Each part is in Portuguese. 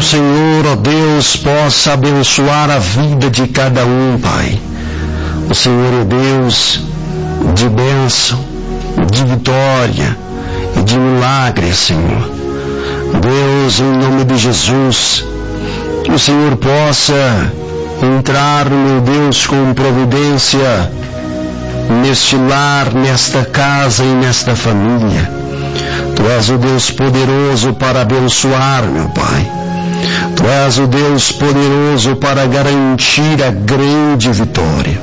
Senhor, ó Deus, possa abençoar a vida de cada um, Pai. O Senhor é Deus de bênção, de vitória e de milagre, Senhor. Deus, em nome de Jesus, que o Senhor possa entrar, meu Deus, com providência neste lar, nesta casa e nesta família. Tu és o Deus poderoso para abençoar, meu Pai. Tu és o Deus poderoso para garantir a grande vitória.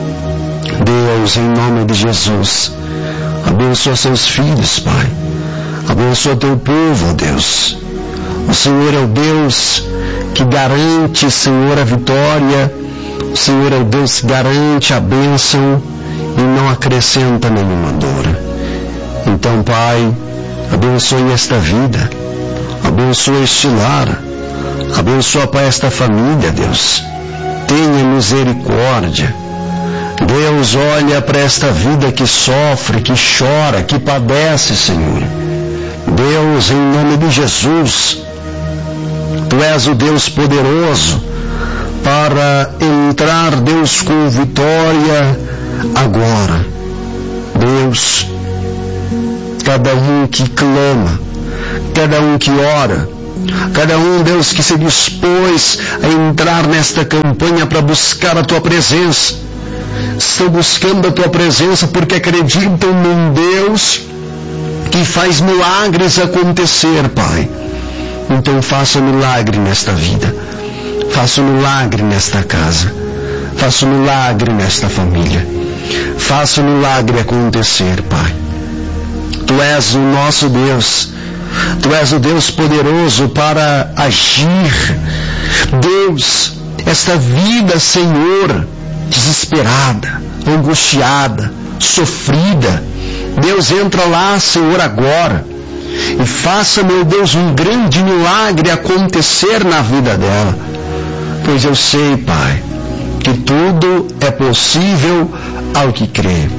Deus, em nome de Jesus, abençoa seus filhos, Pai. Abençoa teu povo, Deus. O Senhor é o Deus que garante, Senhor, a vitória. O Senhor é o Deus que garante a bênção e não acrescenta nenhuma dor. Então, Pai, abençoe esta vida, abençoe este lar, abençoa, Pai, esta família, Deus. Tenha misericórdia. Deus, olha para esta vida que sofre, que chora, que padece, Senhor. Deus, em nome de Jesus, Tu és o Deus poderoso para entrar, Deus, com vitória agora. Deus, cada um que clama, cada um que ora, cada um, Deus, que se dispôs a entrar nesta campanha para buscar a Tua presença, estão buscando a Tua presença porque acreditam num Deus que faz milagres acontecer, Pai. Então faça um milagre nesta vida, faça um milagre nesta casa, faça um milagre nesta família, faça um milagre acontecer, Pai. Tu és o nosso Deus, Tu és o Deus poderoso para agir. Deus, esta vida, Senhor, desesperada, angustiada, sofrida, Deus, entra lá, Senhor, agora e faça, meu Deus, um grande milagre acontecer na vida dela. Pois eu sei, Pai, que tudo é possível ao que crê.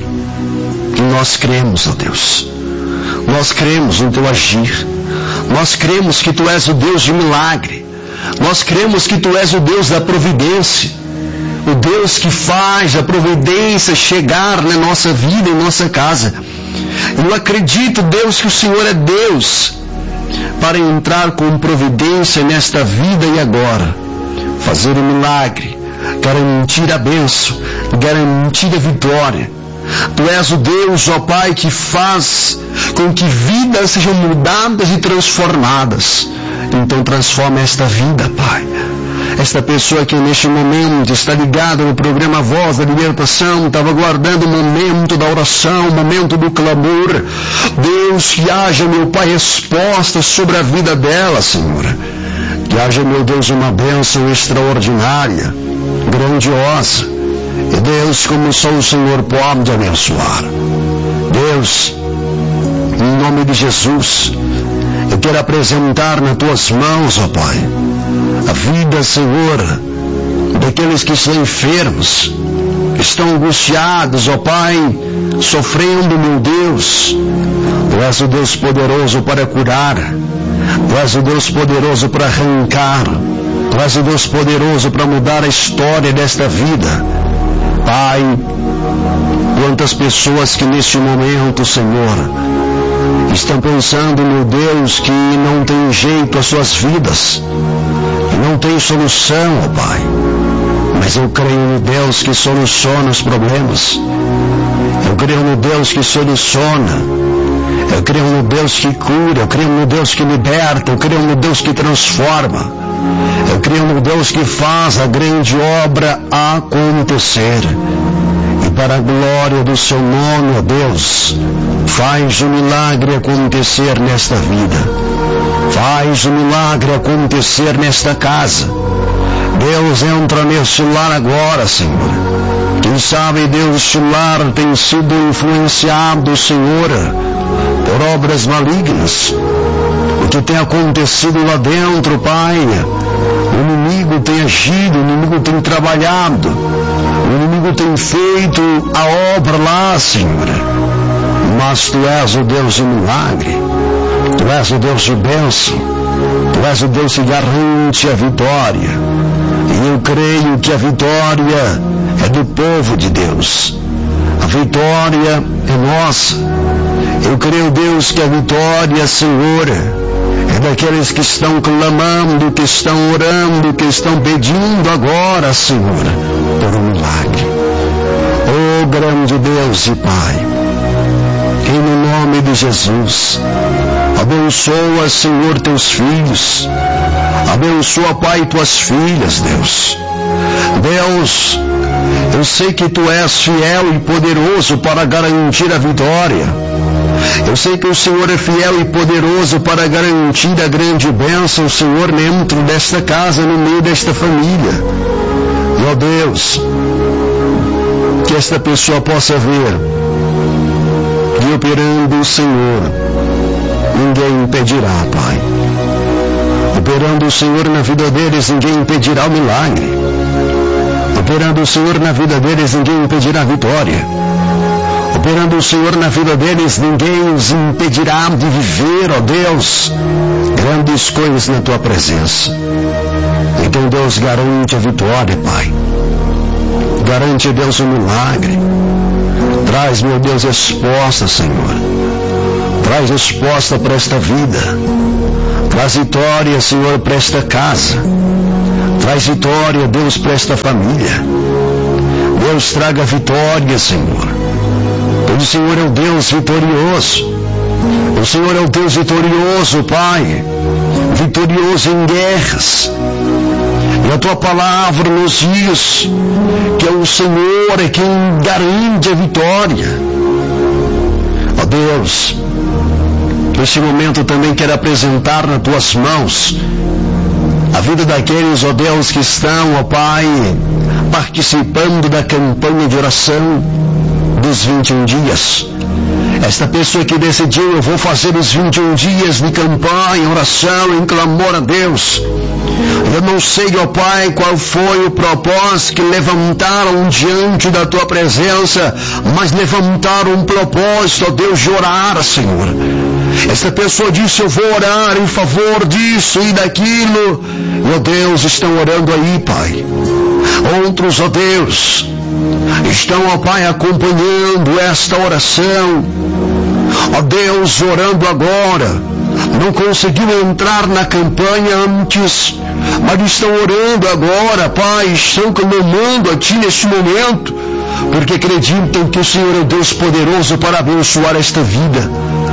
E nós cremos, ó Deus. Nós cremos no Teu agir. Nós cremos que Tu és o Deus de milagre. Nós cremos que Tu és o Deus da providência. O Deus que faz a providência chegar na nossa vida, em nossa casa. Eu acredito, Deus, que o Senhor é Deus para entrar com providência nesta vida e agora. Fazer um milagre, garantir a bênção, garantir a vitória. Tu és o Deus, ó Pai, que faz com que vidas sejam mudadas e transformadas. Então transforma esta vida, Pai. Esta pessoa que neste momento está ligada no programa Voz da Libertação, estava aguardando o momento da oração, o momento do clamor. Deus, que haja, meu Pai, resposta sobre a vida dela, Senhor. Que haja, meu Deus, uma bênção extraordinária, grandiosa. E Deus, como só o Senhor pode abençoar. Deus, em nome de Jesus, eu quero apresentar nas Tuas mãos, ó Pai, a vida, Senhor, daqueles que estão enfermos, que estão angustiados, ó Pai, sofrendo, meu Deus. Tu és o Deus poderoso para curar. Tu és o Deus poderoso para arrancar. Tu és o Deus poderoso para mudar a história desta vida. Pai, quantas pessoas que neste momento, Senhor, estão pensando, meu Deus, que não tem jeito as suas vidas, que não tem solução, ó Pai. Mas eu creio no Deus que soluciona os problemas. Eu creio no Deus que soluciona. Eu creio no Deus que cura. Eu creio no Deus que liberta. Eu creio no Deus que transforma. Eu creio no Deus que faz a grande obra acontecer. E para a glória do Seu nome, ó Deus, faz o milagre acontecer nesta vida. Faz o milagre acontecer nesta casa. Deus, entra neste lar agora, Senhor. Quem sabe, Deus, este lar tem sido influenciado, Senhor, por obras malignas. O que tem acontecido lá dentro, Pai? O inimigo tem agido, o inimigo tem trabalhado, o inimigo tem feito a obra lá, Senhor. Mas Tu és o Deus de milagre, Tu és o Deus de bênção, Tu Tu és o Deus que garante a vitória. E eu creio que a vitória é do povo de Deus. A vitória é nossa. Eu creio, Deus, que a vitória, Senhor, é daqueles que estão clamando, que estão orando, que estão pedindo agora, Senhor, por um milagre. Oh, grande Deus e Pai, e no nome de Jesus, abençoa, Senhor, teus filhos. Abençoa, Pai, tuas filhas, Deus. Deus, eu sei que Tu és fiel e poderoso para garantir a vitória. Eu sei que o Senhor é fiel e poderoso para garantir a grande bênção, Senhor, dentro desta casa, no meio desta família. Meu Deus, que esta pessoa possa ver que operando o Senhor, ninguém impedirá, Pai. Operando o Senhor na vida deles, ninguém impedirá o milagre. Operando o Senhor na vida deles, ninguém impedirá a vitória. Operando o Senhor na vida deles, ninguém os impedirá de viver, ó Deus, grandes coisas na Tua presença. Então, Deus, garante a vitória, Pai. Garante, Deus, o milagre. Traz, meu Deus, resposta, Senhor. Traz resposta para esta vida. Traz vitória, Senhor, para esta casa. Traz vitória, Deus, para esta família. Deus, traga vitória, Senhor. O Senhor é o Deus vitorioso. O Senhor é o Deus vitorioso, Pai. Vitorioso em guerras. E a Tua palavra nos diz que é o Senhor é quem garante a vitória. Ó Deus, neste momento também quero apresentar nas Tuas mãos a vida daqueles, ó Deus, que estão, ó Pai, participando da campanha de oração dos 21 dias. Esta pessoa que decidiu, eu vou fazer os 21 dias de campanha, oração, em clamor a Deus. Eu não sei, ó Pai, qual foi o propósito que levantaram diante da Tua presença, mas levantaram um propósito, ó Deus, de orar, Senhor. Esta pessoa disse, eu vou orar em favor disso e daquilo. E, ó Deus, estão orando aí, Pai. Outros, ó Deus, estão, ó Pai, acompanhando esta oração. Ó Deus, orando agora. Não conseguiu entrar na campanha antes, mas estão orando agora, Pai. Estão clamando a Ti neste momento, porque acreditam que o Senhor é o Deus poderoso para abençoar esta vida.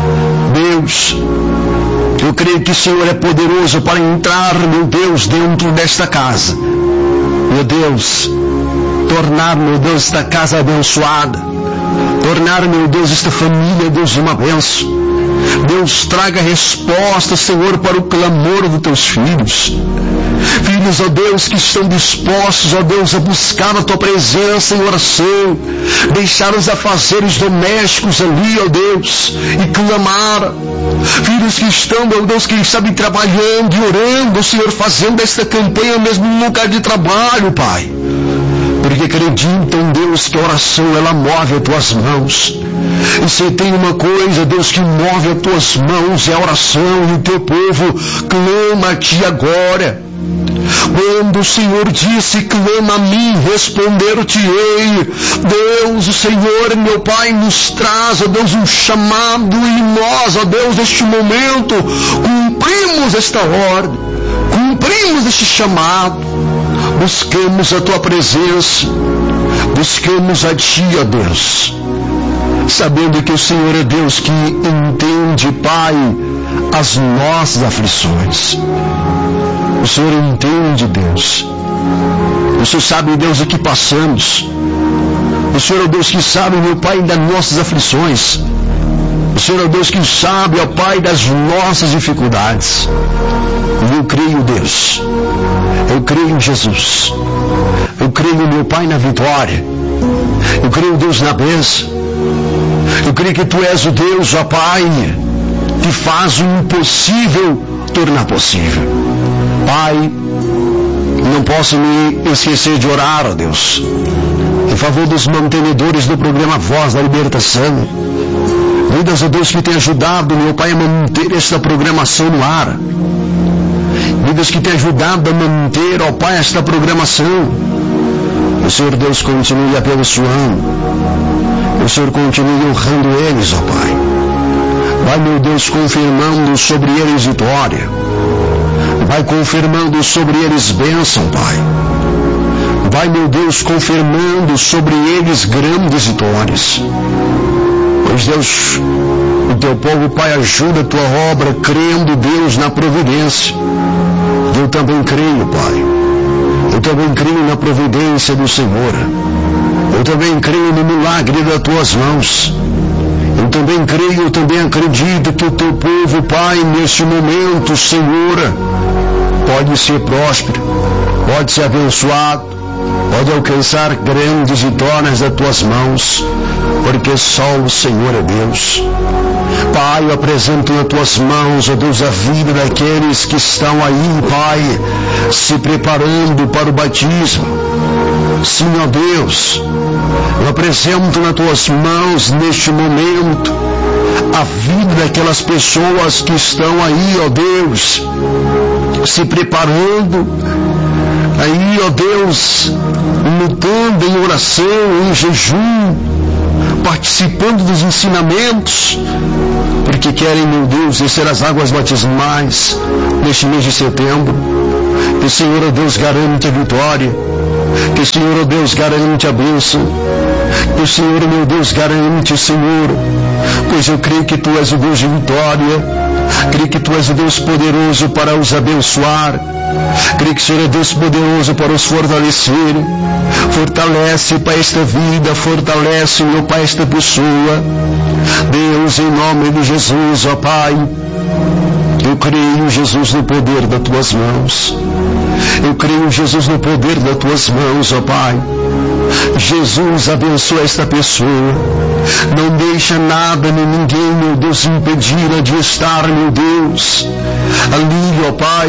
Deus, eu creio que o Senhor é poderoso para entrar, meu Deus, dentro desta casa. Meu Deus, tornar, meu Deus, esta casa abençoada. Tornar, meu Deus, esta família, Deus, uma bênção. Deus, traga resposta, Senhor, para o clamor dos Teus filhos. Filhos, ó Deus, que estão dispostos, ó Deus, a buscar a Tua presença em oração. Deixar os afazeres domésticos ali, ó Deus, e clamar. Filhos que estão, ó Deus, que sabem trabalhando e orando, Senhor, fazendo esta campanha mesmo no lugar de trabalho, Pai. Porque acreditam, Deus, que a oração, ela move as Tuas mãos. E se tem uma coisa, Deus, que move as Tuas mãos, é a oração, e o Teu povo clama a Ti agora. Quando o Senhor disse, clama a mim, responder-te-ei. Deus, o Senhor, meu Pai, nos traz, ó Deus, um chamado, e nós, ó Deus, neste momento, cumprimos esta ordem, cumprimos este chamado. Busquemos a Tua presença, busquemos a Ti, ó Deus, sabendo que o Senhor é Deus que entende, Pai, as nossas aflições. O Senhor entende, Deus. O Senhor sabe, Deus, o que passamos. O Senhor é o Deus que sabe, meu Pai, das nossas aflições. O Senhor é o Deus que sabe, ó Pai, das nossas dificuldades. E eu creio, Deus. Eu creio em Jesus. Eu creio, meu Pai, na vitória. Eu creio, Deus, na bênção. Eu creio que Tu és o Deus, ó Pai, que faz o impossível tornar possível. Pai, não posso me esquecer de orar, ó Deus, em favor dos mantenedores do programa Voz da Libertação. Vidas, ó Deus, que tem ajudado, meu Pai, a manter esta programação no ar. Deus, que tem ajudado a manter, ó Pai, esta programação. O Senhor Deus continue abençoando. O Senhor continue honrando eles, ó Pai. Vai, meu Deus, confirmando sobre eles vitória. Vai confirmando sobre eles bênção, Pai. Vai, meu Deus, confirmando sobre eles grandes vitórias. Pois, Deus, o teu povo, Pai, ajuda a tua obra, crendo, Deus, na providência. Eu também creio, Pai. Eu também creio na providência do Senhor. Eu também creio no milagre das tuas mãos. Eu também creio, eu também acredito que o teu povo, Pai, neste momento, Senhor, pode ser próspero, pode ser abençoado, pode alcançar grandes vitórias das tuas mãos, porque só o Senhor é Deus. Pai, eu apresento nas tuas mãos, ó Deus, a vida daqueles que estão aí, Pai, se preparando para o batismo. Sim, ó Deus, eu apresento nas tuas mãos neste momento a vida daquelas pessoas que estão aí, ó Deus, se preparando, aí, ó Deus, lutando em oração, em jejum, participando dos ensinamentos, porque querem, meu Deus, descer as águas batismais neste mês de setembro. Que o Senhor, ó Deus, garante a vitória. Que o Senhor, ó Deus, garante a bênção. Que o Senhor, meu Deus, garante, Senhor, pois eu creio que Tu és o Deus de vitória. Creio que Tu és o Deus poderoso para os abençoar. Creio que o Senhor é Deus poderoso para os fortalecer. Fortalece, Pai, esta vida, fortalece, meu Pai, esta pessoa. Deus, em nome de Jesus, ó Pai, eu creio, Jesus, no poder das Tuas mãos. Eu creio, Jesus, no poder das Tuas mãos, ó Pai. Jesus, abençoa esta pessoa. Não deixa nada nem ninguém, meu Deus, impedir de estar, meu Deus, ali, ó Pai,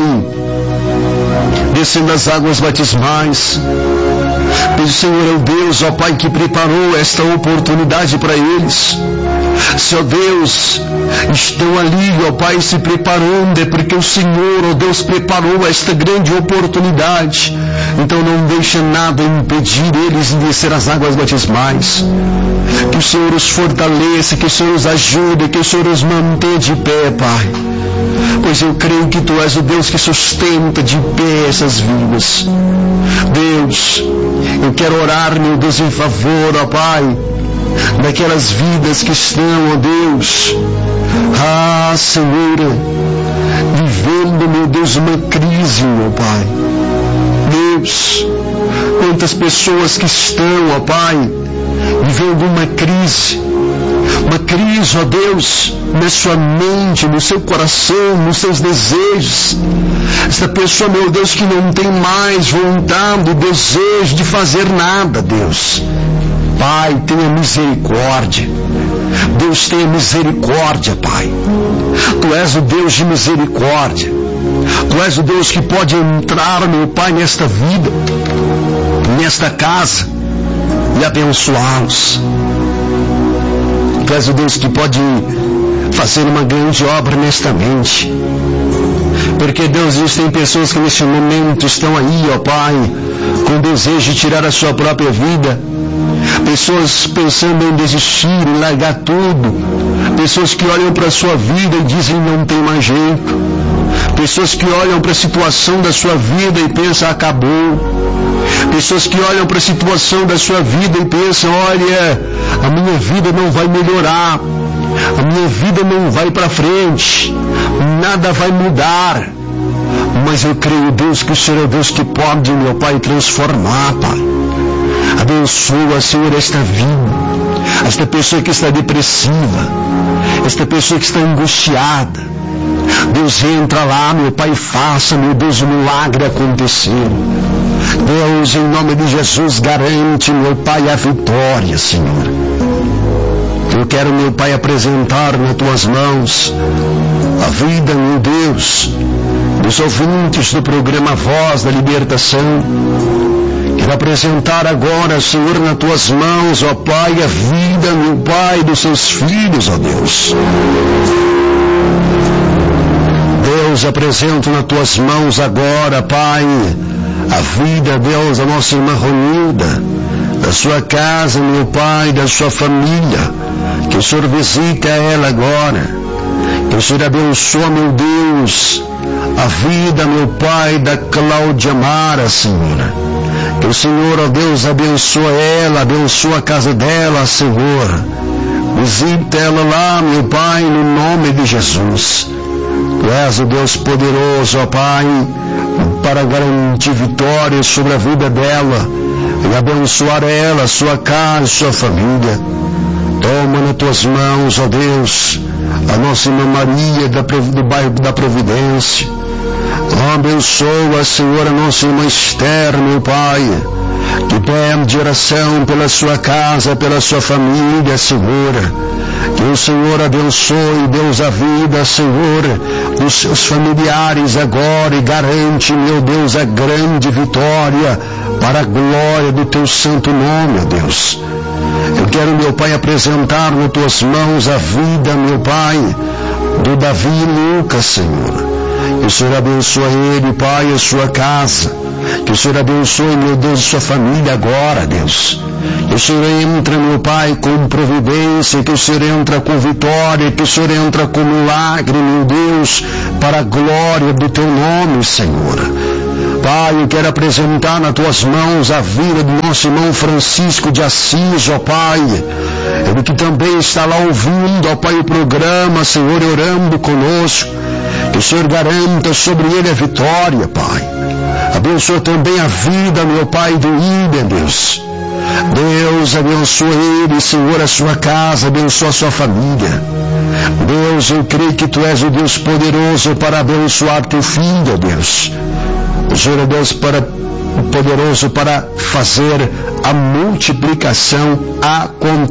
descendo as águas batismais. Pois o Senhor é o Deus, ó Pai, que preparou esta oportunidade para eles. Se, ó Deus, estão ali, ó Pai, se preparando, é porque o Senhor, ó Deus, preparou esta grande oportunidade. Então não deixa nada impedir eles de descer as águas batismais. Que o Senhor os fortaleça, que o Senhor os ajude, que o Senhor os mantenha de pé, Pai. Pois eu creio que Tu és o Deus que sustenta de pé essas vidas. Deus, eu quero orar, meu Deus, em favor, ó Pai, daquelas vidas que estão, ó Deus, Senhor, vivendo, meu Deus, uma crise, meu Pai. Deus, quantas pessoas que estão, ó Pai, vivendo uma crise, ó Deus, na sua mente, no seu coração, nos seus desejos. Esta pessoa, meu Deus, que não tem mais vontade, desejo de fazer nada, Deus. Pai, tenha misericórdia. Deus, tenha misericórdia, Pai. Tu és o Deus de misericórdia. Tu és o Deus que pode entrar, meu Pai, nesta vida, nesta casa, e abençoá-los. Tu és o Deus que pode fazer uma grande obra nesta mente. Porque, Deus, existem pessoas que neste momento estão aí, ó Pai, com desejo de tirar a sua própria vida. Pessoas pensando em desistir, em largar tudo. Pessoas que olham para a sua vida e dizem não tem mais jeito. Pessoas que olham para a situação da sua vida e pensam acabou. Pessoas que olham para a situação da sua vida e pensam, olha, a minha vida não vai melhorar, a minha vida não vai para frente, nada vai mudar. Mas eu creio, Deus, que o Senhor é Deus que pode, meu Pai, transformar, Pai. Abençoa, Senhor, esta vida, esta pessoa que está depressiva, esta pessoa que está angustiada. Deus, entra lá, meu Pai, faça, meu Deus, o milagre acontecer. Deus, em nome de Jesus, garante, meu Pai, a vitória, Senhor. Eu quero, meu Pai, apresentar nas Tuas mãos a vida, meu Deus, dos ouvintes do programa Voz da Libertação. Quero apresentar agora, Senhor, nas Tuas mãos, ó Pai, a vida, meu Pai, dos Seus filhos, ó Deus. Deus, apresento nas tuas mãos agora, Pai, a vida, Deus, da nossa irmã Ronilda, da sua casa, meu Pai, da sua família. Que o Senhor visite ela agora. Que o Senhor abençoe, meu Deus, a vida, meu Pai, da Cláudia Mara, Senhor. Que o Senhor, ó Deus, abençoe ela, abençoe a casa dela, Senhor. Visita ela lá, meu Pai, no nome de Jesus. Tu és o Deus poderoso, ó Pai, para garantir vitória sobre a vida dela e abençoar ela, sua casa, sua família. Toma nas tuas mãos, ó Deus, a nossa irmã Maria do bairro da Providência. Abençoa, Senhor, a nossa irmã Esther, meu Pai, que pede oração pela sua casa, pela sua família, Senhor. Que o Senhor abençoe, Deus, a vida, Senhor, dos seus familiares agora e garante, meu Deus, a grande vitória para a glória do teu santo nome, ó Deus. Eu quero, meu Pai, apresentar nas tuas mãos a vida, meu Pai, do Davi e Lucas, Senhor. Que o Senhor abençoe ele, Pai, a sua casa. Que o Senhor abençoe, meu Deus, a sua família agora, Deus. Que o Senhor entra, meu Pai, com providência, que o Senhor entra com vitória, que o Senhor entra com milagre, meu Deus, para a glória do teu nome, Senhor. Pai, eu quero apresentar nas tuas mãos a vida do nosso irmão Francisco de Assis, ó Pai. Ele que também está lá ouvindo, ó Pai, o programa, Senhor, orando conosco. Que o Senhor garanta sobre ele a vitória, Pai. Abençoa também a vida, meu Pai, do Ida, Deus. Deus, abençoa ele, Senhor, a sua casa, abençoa a sua família. Deus, eu creio que Tu és o Deus poderoso para abençoar Teu filho, Deus. O Senhor é Deus poderoso para fazer a multiplicação acontecer.